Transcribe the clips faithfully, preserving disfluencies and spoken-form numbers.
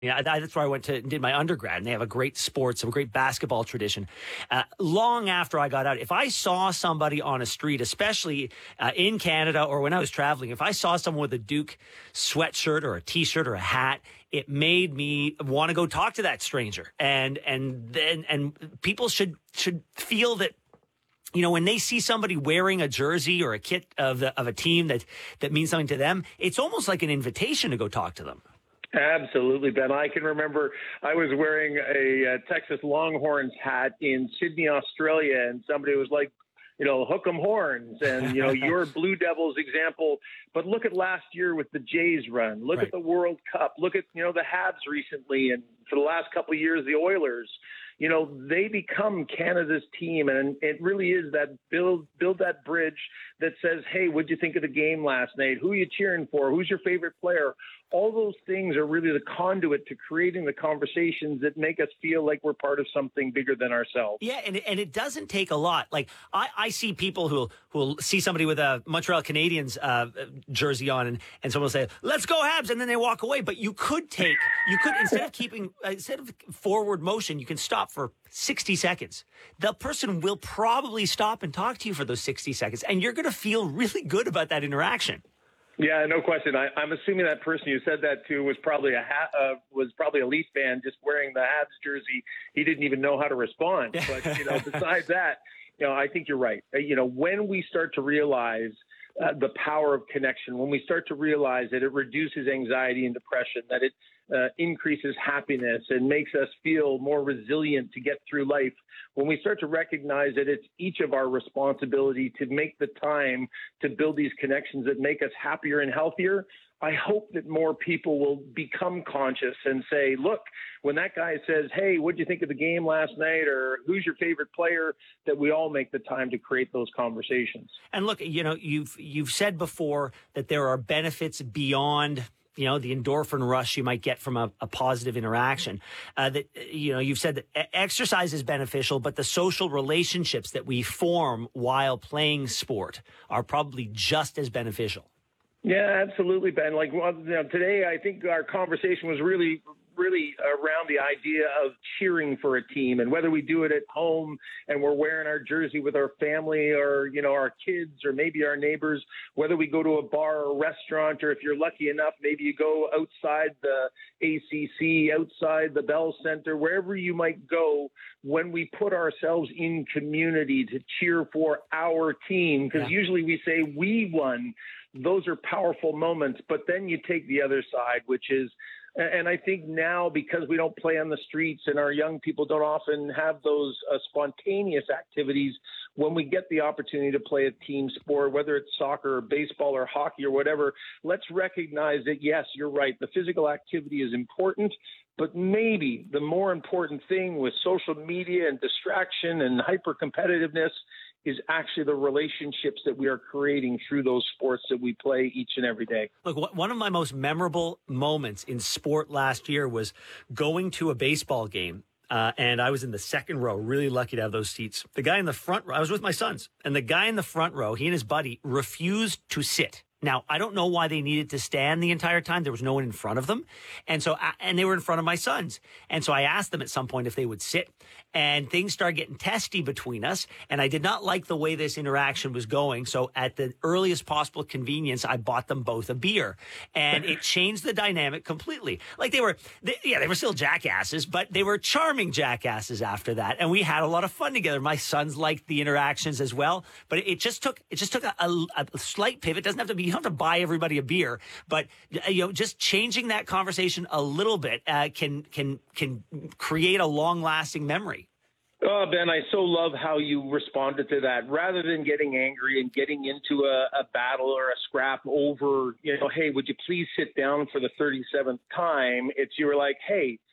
Yeah, that- that's where I went to did my undergrad, and they have a great sports, a great basketball tradition. Uh, long after I got out, if I saw somebody on a street, especially uh, in Canada or when I was traveling, if I saw someone with a Duke sweatshirt or a T-shirt or a hat, it made me want to go talk to that stranger. And and then and people should should feel that, you know, when they see somebody wearing a jersey or a kit of the, of a team that that means something to them, it's almost like an invitation to go talk to them. Absolutely, Ben. I can remember I was wearing a, uh Texas Longhorns hat in Sydney, Australia, and somebody was like, you know, hook 'em horns, and, you know, your Blue Devils example. But look at last year with the Jays run. Look Right. at the World Cup. Look at, you know, the Habs recently, and for the last couple of years, the Oilers. You know, they become Canada's team, and it really is that build build that bridge that says, hey, what'd you think of the game last night? Who are you cheering for? Who's your favorite player? All those things are really the conduit to creating the conversations that make us feel like we're part of something bigger than ourselves. Yeah, and it, and it doesn't take a lot. Like I, I see people who who'll see somebody with a Montreal Canadiens uh, jersey on, and, and someone will say, "Let's go Habs," and then they walk away. But you could take, you could instead of keeping uh, instead of forward motion, you can stop for sixty seconds. The person will probably stop and talk to you for those sixty seconds, and you're going to feel really good about that interaction. Yeah, no question. I, I'm assuming that person you said that to was probably a ha- uh, was probably a Leaf fan just wearing the Habs jersey. He didn't even know how to respond. But, you know, besides that, you know, I think you're right. Uh, you know, when we start to realize uh, the power of connection, when we start to realize that it reduces anxiety and depression, that it uh, increases happiness and makes us feel more resilient to get through life, when we start to recognize that it's each of our responsibility to make the time to build these connections that make us happier and healthier, I hope that more people will become conscious and say, look, when that guy says, hey, what'd you think of the game last night? Or who's your favorite player? That we all make the time to create those conversations. And look, you know, you've you've said before that there are benefits beyond, you know, the endorphin rush you might get from a, a positive interaction. Uh, that, you know, you've said that e- exercise is beneficial, but the social relationships that we form while playing sport are probably just as beneficial. Yeah, absolutely, Ben. Like, well, you know, today, I think our conversation was really, really around the idea of cheering for a team, and whether we do it at home and we're wearing our jersey with our family, or, you know, our kids, or maybe our neighbors, whether we go to a bar or a restaurant, or if you're lucky enough, maybe you go outside the A C C, outside the Bell Center, wherever you might go, when we put ourselves in community to cheer for our team, because Yeah. usually we say we won. Those are powerful moments. But then you take the other side, which is, and I think now, because we don't play on the streets and our young people don't often have those uh, spontaneous activities, when we get the opportunity to play a team sport, whether it's soccer or baseball or hockey or whatever, let's recognize that, yes, you're right, the physical activity is important, but maybe the more important thing with social media and distraction and hyper-competitiveness is actually the relationships that we are creating through those sports that we play each and every day. Look, wh- one of my most memorable moments in sport last year was going to a baseball game. Uh, and I was in the second row, really lucky to have those seats. The guy in the front row, I was with my sons, and the guy in the front row, he and his buddy refused to sit. Now, I don't know why they needed to stand the entire time. There was no one in front of them. And so, I- and they were in front of my sons. And so I asked them at some point if they would sit, and things started getting testy between us. And I did not like the way this interaction was going. So at the earliest possible convenience, I bought them both a beer, and it changed the dynamic completely. Like they were, they, yeah, they were still jackasses, but they were charming jackasses after that. And we had a lot of fun together. My sons liked the interactions as well, but it, it just took, it just took a, a, a slight pivot. It doesn't have to be, you don't have to buy everybody a beer, but you know, just changing that conversation a little bit uh, can can can create a long lasting memory. Oh, Ben, I so love how you responded to that. Rather than getting angry and getting into a, a battle or a scrap over, you know, hey, would you please sit down for the thirty-seventh time? It's you were like, hey,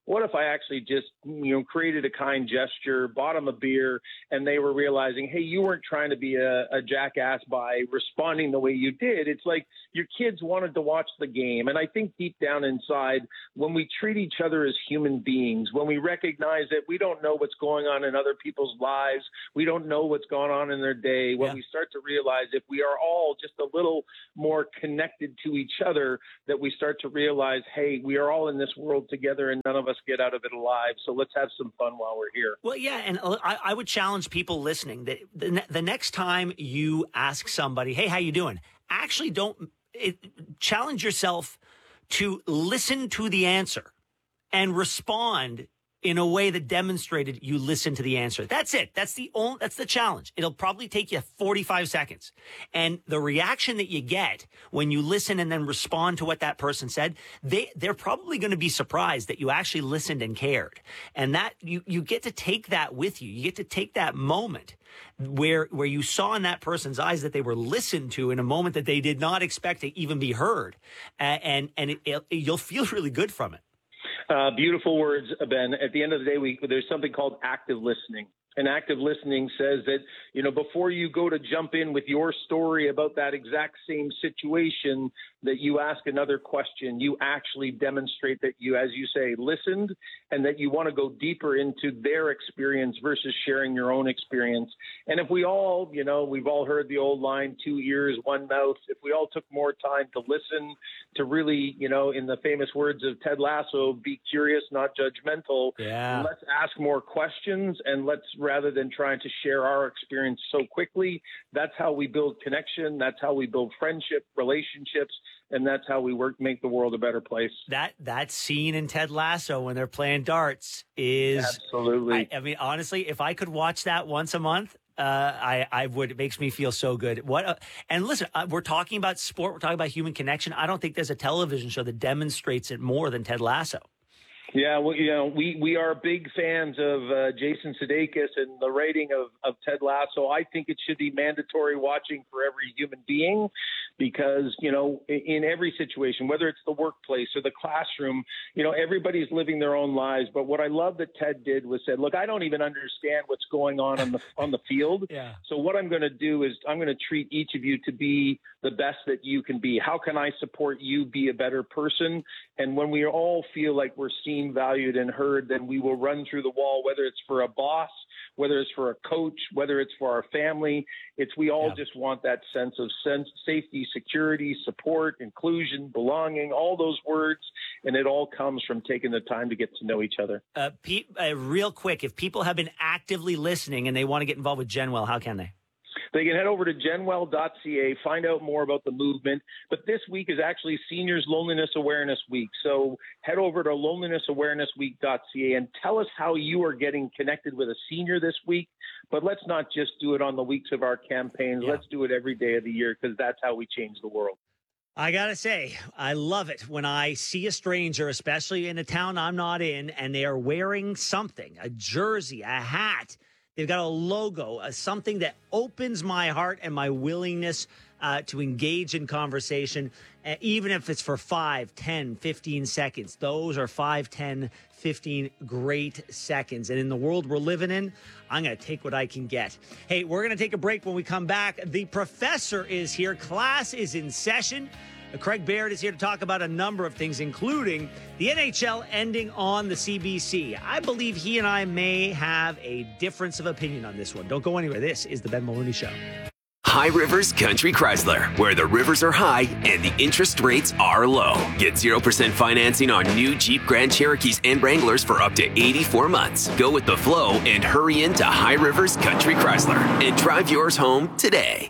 what if I actually just, you know, created a kind gesture, bought them a beer, and they were realizing, hey, you weren't trying to be a, a jackass by responding the way you did. It's like your kids wanted to watch the game. And I think deep down inside, when we treat each other as human beings, when we recognize that we don't know what's going on in other people's lives, we don't know what's going on in their day, when yeah. we start to realize if we are all just a little more connected to each other, that we start to realize, hey, we are all in this world together and none of us get out of it alive. So let's have some fun while we're here. Well, yeah. And I, I would challenge people listening that the, the next time you ask somebody, hey, how you doing? Actually don't it, challenge yourself to listen to the answer and respond in a way that demonstrated you listen to the answer. That's it. That's the only, that's the challenge. It'll probably take you forty-five seconds. And the reaction that you get when you listen and then respond to what that person said, they, they're probably going to be surprised that you actually listened and cared. And that you, you get to take that with you. You get to take that moment where, where you saw in that person's eyes that they were listened to in a moment that they did not expect to even be heard. Uh, and, and it, it, you'll feel really good from it. Uh, beautiful words, Ben. At the end of the day, we, there's something called active listening. And active listening says that, you know, before you go to jump in with your story about that exact same situation, that you ask another question, you actually demonstrate that you, as you say, listened, and that you want to go deeper into their experience versus sharing your own experience. And if we all, you know, we've all heard the old line, two ears, one mouth, if we all took more time to listen, to really, you know, in the famous words of Ted Lasso, be curious, not judgmental. Yeah. Let's ask more questions, and let's, rather than trying to share our experience so quickly, that's how we build connection. That's how we build friendship, relationships, and that's how we work, make the world a better place. That that scene in Ted Lasso when they're playing darts is absolutely. I, I mean, honestly, if I could watch that once a month, uh, I I would. It makes me feel so good. What uh, and listen, uh, we're talking about sport. We're talking about human connection. I don't think there's a television show that demonstrates it more than Ted Lasso. Yeah, well, you know, we, we are big fans of uh, Jason Sudeikis and the writing of, of Ted Lasso. I think it should be mandatory watching for every human being because, you know, in, in every situation, whether it's the workplace or the classroom, you know, everybody's living their own lives. But what I love that Ted did was said, look, I don't even understand what's going on on the on the field. Yeah. So what I'm going to do is I'm going to treat each of you to be the best that you can be. How can I support you be a better person? And when we all feel like we're seen, valued, and heard, then we will run through the wall, whether it's for a boss, whether it's for a coach, whether it's for our family. It's we all yeah. just want that sense of sense, safety, security, support, inclusion, belonging, all those words. And it all comes from taking the time to get to know each other. Uh, Pete, uh, real quick, if people have been actively listening and they want to get involved with Genwell, how can they? They can head over to genwell dot c a, find out more about the movement. But this week is actually Seniors Loneliness Awareness Week. So head over to loneliness awareness week dot c a and tell us how you are getting connected with a senior this week. But let's not just do it on the weeks of our campaigns. Yeah. Let's do it every day of the year because that's how we change the world. I got to say, I love it when I see a stranger, especially in a town I'm not in, and they are wearing something, a jersey, a hat. They've got a logo, uh, something that opens my heart and my willingness uh, to engage in conversation, uh, even if it's for five, ten, fifteen seconds. Those are five, ten, fifteen great seconds. And in the world we're living in, I'm going to take what I can get. Hey, we're going to take a break. When we come back, the professor is here. Class is in session. Craig Baird is here to talk about a number of things, including the N H L ending on the C B C. I believe he and I may have a difference of opinion on this one. Don't go anywhere. This is the Ben Maloney Show. High Rivers Country Chrysler, where the rivers are high and the interest rates are low. Get zero percent financing on new Jeep Grand Cherokees and Wranglers for up to eighty-four months. Go with the flow and hurry into High Rivers Country Chrysler and drive yours home today.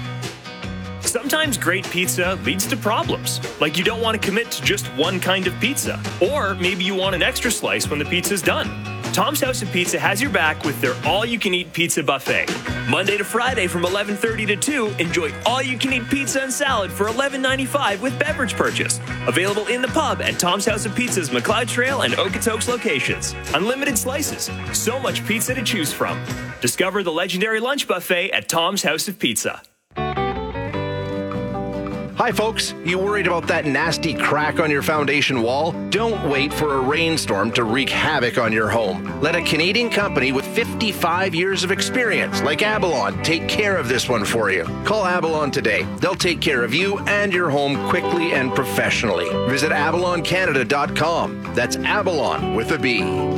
Sometimes great pizza leads to problems, like you don't want to commit to just one kind of pizza, or maybe you want an extra slice when the pizza's done. Tom's House of Pizza has your back with their all-you-can-eat pizza buffet. Monday to Friday from eleven thirty to two, enjoy all-you-can-eat pizza and salad for eleven ninety-five with beverage purchase. Available in the pub at Tom's House of Pizza's McLeod Trail and Okotoks locations. Unlimited slices, so much pizza to choose from. Discover the legendary lunch buffet at Tom's House of Pizza. Hi folks, you worried about that nasty crack on your foundation wall? Don't wait for a rainstorm to wreak havoc on your home. Let a Canadian company with fifty-five years of experience, like Abalon, take care of this one for you. Call Abalon today. They'll take care of you and your home quickly and professionally. Visit abalon canada dot com. That's Abalon with a B.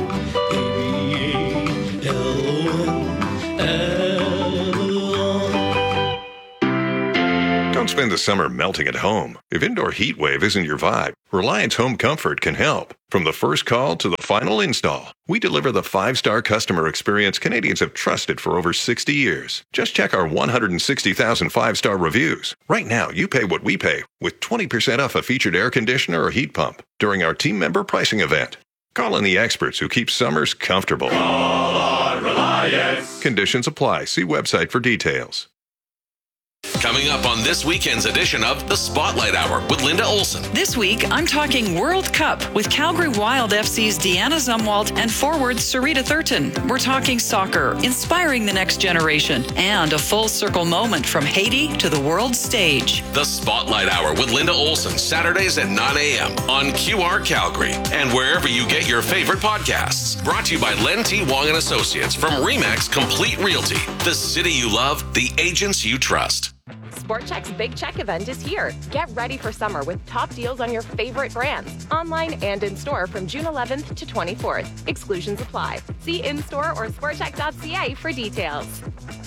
Don't spend the summer melting at home. If indoor heat wave isn't your vibe, Reliance Home Comfort can help. From the first call to the final install, we deliver the five-star customer experience Canadians have trusted for over sixty years. Just check our one hundred sixty thousand five-star reviews. Right now, you pay what we pay with twenty percent off a featured air conditioner or heat pump during our team member pricing event. Call in the experts who keep summers comfortable. Call on Reliance. Conditions apply. See website for details. Coming up on this weekend's edition of the Spotlight Hour with Linda Olson. This week, I'm talking World Cup with Calgary Wild F C's Deanna Zumwalt and forward Sarita Thurton. We're talking soccer, inspiring the next generation, and a full circle moment from Haiti to the world stage. The Spotlight Hour with Linda Olson, Saturdays at nine a.m. on Q R Calgary and wherever you get your favorite podcasts. Brought to you by Len T. Wong and Associates from Remax Complete Realty. The city you love, the agents you trust. SportCheck's Big Check event is here. Get ready for summer with top deals on your favorite brands, online and in-store from June eleventh to twenty-fourth. Exclusions apply. See in-store or sportcheck dot c a for details.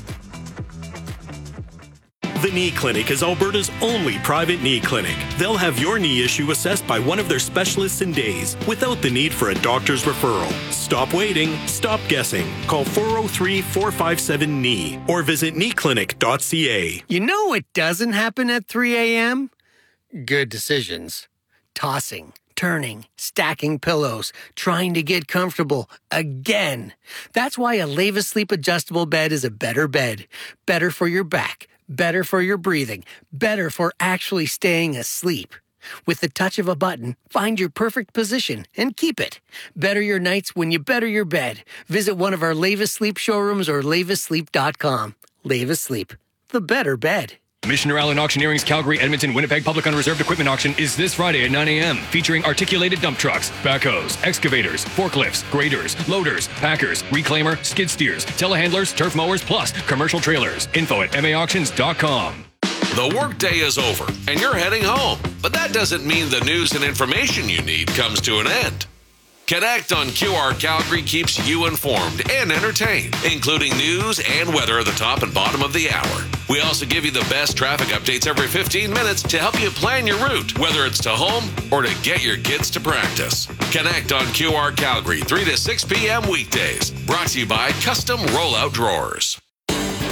The Knee Clinic is Alberta's only private knee clinic. They'll have your knee issue assessed by one of their specialists in days, without the need for a doctor's referral. Stop waiting. Stop guessing. Call four oh three, four five seven, K N E E or visit knee clinic dot c a. You know what doesn't happen at three a.m.? Good decisions. Tossing, turning, stacking pillows, trying to get comfortable again. That's why a Leva Sleep adjustable bed is a better bed. Better for your back. Better for your breathing. Better for actually staying asleep. With the touch of a button, find your perfect position and keep it. Better your nights when you better your bed. Visit one of our Leva Sleep showrooms or leva sleep dot com. Leva Sleep, the better bed. Missioner Allen Auctioneering's Calgary, Edmonton, Winnipeg Public Unreserved Equipment Auction is this Friday at nine a.m. featuring articulated dump trucks, backhoes, excavators, forklifts, graders, loaders, packers, reclaimer, skid steers, telehandlers, turf mowers, plus commercial trailers. Info at m a auctions dot com. The workday is over and you're heading home, but that doesn't mean the news and information you need comes to an end. Connect on Q R Calgary keeps you informed and entertained, including news and weather at the top and bottom of the hour. We also give you the best traffic updates every fifteen minutes to help you plan your route, whether it's to home or to get your kids to practice. Connect on Q R Calgary, three to six p.m. weekdays. Brought to you by Custom Rollout Drawers.